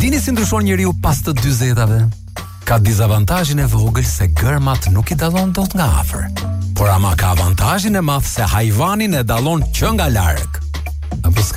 dini si ndryshon njeriu pas të 40-ave? Ka dizavantazhin e vogël se gërmat nuk i dallon dot nga afër, por ama ka avantazhin e madh se hajvanin e dallon që nga larg. Apo